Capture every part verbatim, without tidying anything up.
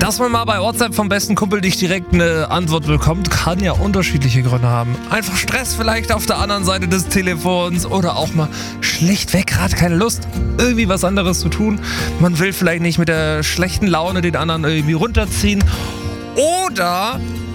Dass man mal bei WhatsApp vom besten Kumpel nicht direkt eine Antwort bekommt, kann ja unterschiedliche Gründe haben. Einfach Stress vielleicht auf der anderen Seite des Telefons oder auch mal schlichtweg gerade keine Lust, irgendwie was anderes zu tun. Man will vielleicht nicht mit der schlechten Laune den anderen irgendwie runterziehen. Oder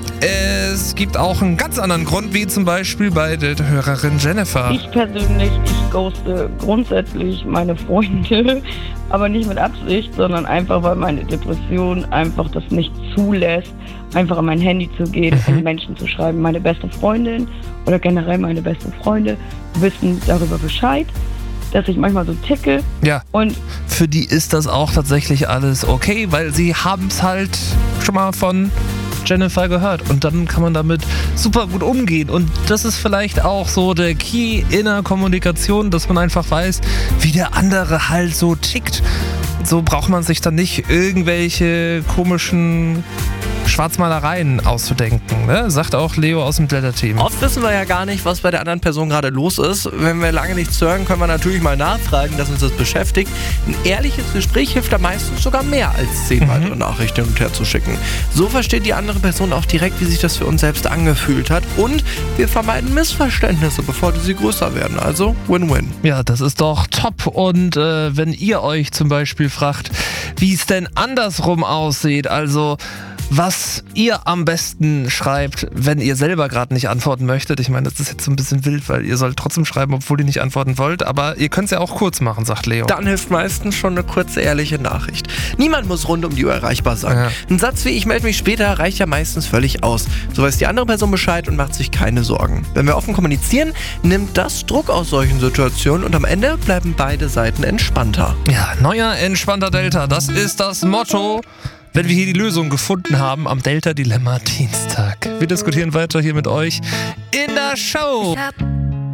es gibt auch einen ganz anderen Grund, wie zum Beispiel bei der Hörerin Jennifer. Ich persönlich, ich ghoste grundsätzlich meine Freunde, aber nicht mit Absicht, sondern einfach, weil meine Depression einfach das nicht zulässt, einfach an mein Handy zu gehen Mhm. und Menschen zu schreiben. Meine beste Freundin oder generell meine besten Freunde wissen darüber Bescheid, dass ich manchmal so ticke. Ja, Und für die ist das auch tatsächlich alles okay, weil sie haben es halt schon mal von Jennifer gehört und dann kann man damit super gut umgehen und das ist vielleicht auch so der Key in der Kommunikation, dass man einfach weiß, wie der andere halt so tickt. So braucht man sich dann nicht irgendwelche komischen Schwarzmalereien auszudenken, ne? Sagt auch Leo aus dem Blätter-Team. Oft wissen wir ja gar nicht, was bei der anderen Person gerade los ist. Wenn wir lange nichts hören, können wir natürlich mal nachfragen, dass uns das beschäftigt. Ein ehrliches Gespräch hilft da meistens sogar mehr, als zehn weitere Nachrichten hin und her zu schicken. So versteht die andere Person auch direkt, wie sich das für uns selbst angefühlt hat. Und wir vermeiden Missverständnisse, bevor sie größer werden. Also Win-Win. Ja, das ist doch top. Und äh, wenn ihr euch zum Beispiel fragt, wie es denn andersrum aussieht, also was ihr am besten schreibt, wenn ihr selber gerade nicht antworten möchtet. Ich meine, das ist jetzt so ein bisschen wild, weil ihr sollt trotzdem schreiben, obwohl ihr nicht antworten wollt. Aber ihr könnt es ja auch kurz machen, sagt Leo. Dann hilft meistens schon eine kurze, ehrliche Nachricht. Niemand muss rund um die Uhr erreichbar sein. Ja. Ein Satz wie „Ich melde mich später" reicht ja meistens völlig aus. So weiß die andere Person Bescheid und macht sich keine Sorgen. Wenn wir offen kommunizieren, nimmt das Druck aus solchen Situationen und am Ende bleiben beide Seiten entspannter. Ja, neuer entspannter Delta, das ist das Motto, wenn wir hier die Lösung gefunden haben am Delta Dilemma Dienstag. Wir diskutieren weiter hier mit euch in der Show. Ich hab